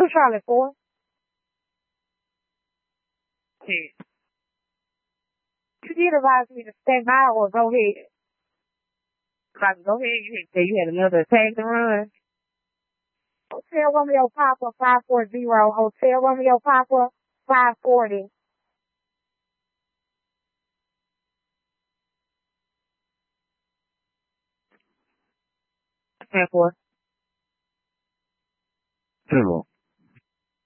Charlotte 4. Shit. You did advise me to stay by or go ahead. Go ahead. You said you had another attack to run. Hotel Romeo Papa 540. Hotel Romeo Papa 540. Airport. Hello.